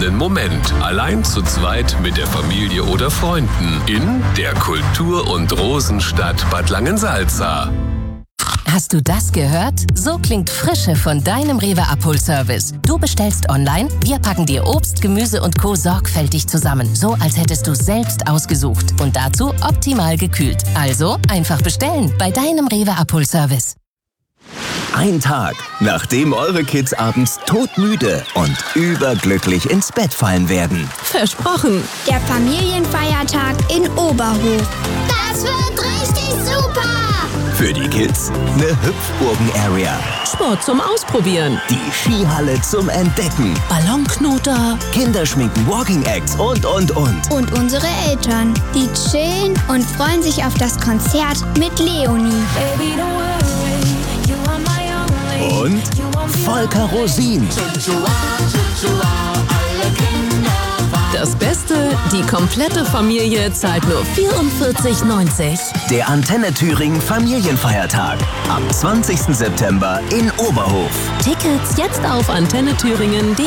goldenen Moment. Allein zu zweit mit der Familie oder Freunden in der Kultur- und Rosenstadt Bad Langensalza. Hast du das gehört? So klingt Frische von deinem Rewe-Abholservice. Du bestellst online, wir packen dir Obst, Gemüse und Co. sorgfältig zusammen. So, als hättest du selbst ausgesucht. Und dazu optimal gekühlt. Also einfach bestellen bei deinem Rewe-Abholservice. Ein Tag, nachdem eure Kids abends todmüde und überglücklich ins Bett fallen werden. Versprochen. Der Familienfeiertag in Oberhof. Das wird richtig super! Für die Kids eine Hüpfburgen-Area. Sport zum Ausprobieren. Die Skihalle zum Entdecken. Ballonknoter. Kinderschminken, Walking-Acts und. Und unsere Eltern, die chillen und freuen sich auf das Konzert mit Leonie. Und Volker Rosin. Das Beste, die komplette Familie zahlt nur 44,90. Der Antenne Thüringen Familienfeiertag am 20. September in Oberhof. Tickets jetzt auf antennethüringen.de.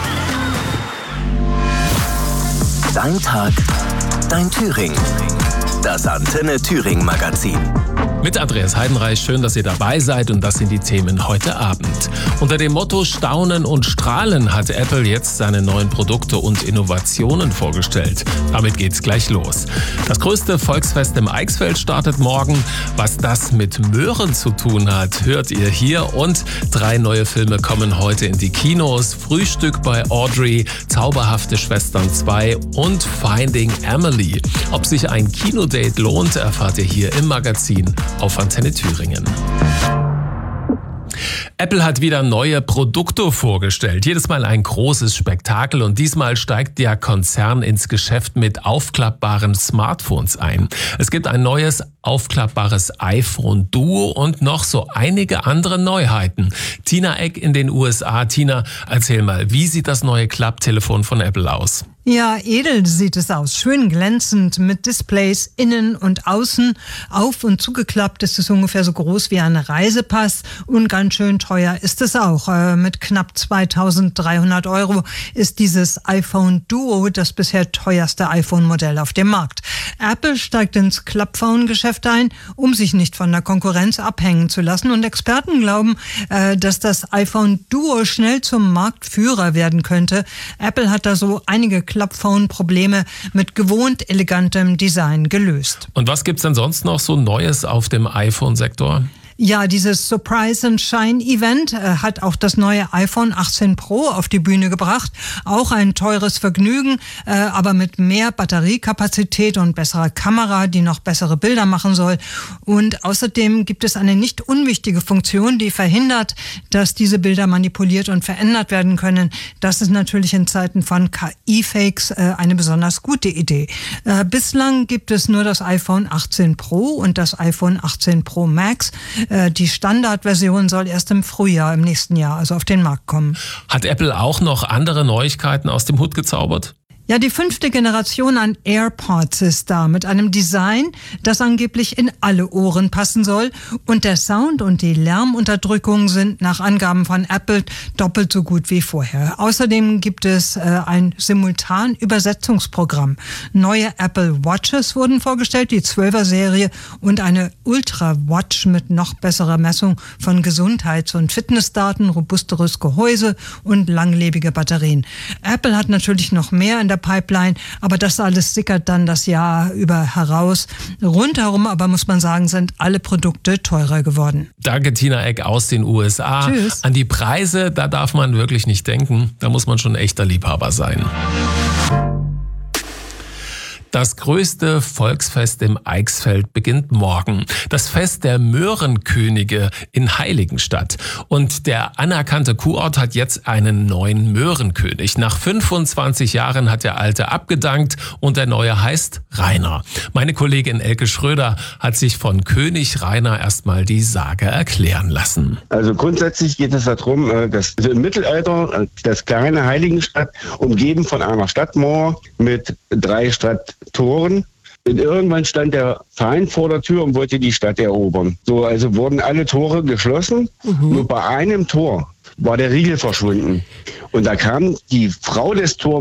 Dein Tag, dein Thüringen. Das Antenne Thüringen Magazin. Mit Andreas Heidenreich, schön, dass ihr dabei seid, und das sind die Themen heute Abend. Unter dem Motto Staunen und Strahlen hat Apple jetzt seine neuen Produkte und Innovationen vorgestellt. Damit geht's gleich los. Das größte Volksfest im Eichsfeld startet morgen. Was das mit Möhren zu tun hat, hört ihr hier. Und 3 neue Filme kommen heute in die Kinos. Frühstück bei Audrey, Zauberhafte Schwestern 2 und Finding Emily. Ob sich ein Kinodate lohnt, erfahrt ihr hier im Magazin auf Antenne Thüringen. Apple hat wieder neue Produkte vorgestellt. Jedes Mal ein großes Spektakel, und diesmal steigt der Konzern ins Geschäft mit aufklappbaren Smartphones ein. Es gibt ein neues aufklappbares iPhone Duo und noch so einige andere Neuheiten. Tina Eck in den USA. Tina, erzähl mal, wie sieht das neue Klapptelefon von Apple aus? Ja, edel sieht es aus. Schön glänzend mit Displays innen und außen. Auf- und zugeklappt ist es ungefähr so groß wie ein Reisepass, und ganz schön teuer ist es auch. Mit knapp 2.300 € ist dieses iPhone Duo das bisher teuerste iPhone-Modell auf dem Markt. Apple steigt ins Klappphone-Geschäft ein, um sich nicht von der Konkurrenz abhängen zu lassen. Und Experten glauben, dass das iPhone Duo schnell zum Marktführer werden könnte. Apple hat da so einige Klappphone-Probleme mit gewohnt elegantem Design gelöst. Und was gibt's denn sonst noch so Neues auf dem iPhone-Sektor? Ja, dieses Surprise and Shine Event hat auch das neue iPhone 18 Pro auf die Bühne gebracht. Auch ein teures Vergnügen, aber mit mehr Batteriekapazität und besserer Kamera, die noch bessere Bilder machen soll. Und außerdem gibt es eine nicht unwichtige Funktion, die verhindert, dass diese Bilder manipuliert und verändert werden können. Das ist natürlich in Zeiten von KI-Fakes eine besonders gute Idee. Bislang gibt es nur das iPhone 18 Pro und das iPhone 18 Pro Max. Die Standardversion soll erst im Frühjahr im nächsten Jahr also auf den Markt kommen. Hat Apple auch noch andere Neuigkeiten aus dem Hut gezaubert? Ja, die 5. Generation an AirPods ist da mit einem Design, das angeblich in alle Ohren passen soll. Und der Sound und die Lärmunterdrückung sind nach Angaben von Apple doppelt so gut wie vorher. Außerdem gibt es ein Simultan-Übersetzungsprogramm. Neue Apple Watches wurden vorgestellt, die 12er-Serie, und eine Ultra-Watch mit noch besserer Messung von Gesundheits- und Fitnessdaten, robusteres Gehäuse und langlebige Batterien. Apple hat natürlich noch mehr in der Pipeline, aber das alles sickert dann das Jahr über heraus. Rundherum aber, muss man sagen, sind alle Produkte teurer geworden. Danke, Tina Eck aus den USA. Tschüss. An die Preise, da darf man wirklich nicht denken. Da muss man schon ein echter Liebhaber sein. Das größte Volksfest im Eichsfeld beginnt morgen. Das Fest der Möhrenkönige in Heiligenstadt. Und der anerkannte Kurort hat jetzt einen neuen Möhrenkönig. Nach 25 Jahren hat der alte abgedankt und der neue heißt Rainer. Meine Kollegin Elke Schröder hat sich von König Rainer erstmal die Sage erklären lassen. Also grundsätzlich geht es darum, dass im Mittelalter das kleine Heiligenstadt umgeben von einer Stadtmauer mit 3 Stadttoren. Und irgendwann stand der Feind vor der Tür und wollte die Stadt erobern. So, also wurden alle Tore geschlossen. Nur bei einem Tor war der Riegel verschwunden. Und da kam die Frau des